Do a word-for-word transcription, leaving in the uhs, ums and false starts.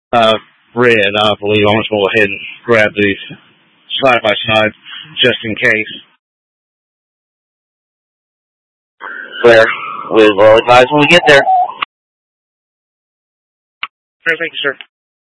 Uh, red, I believe. I'm just going to go ahead and grab these side by side just in case. Clear. We will advise when we get there. Thank you, sir.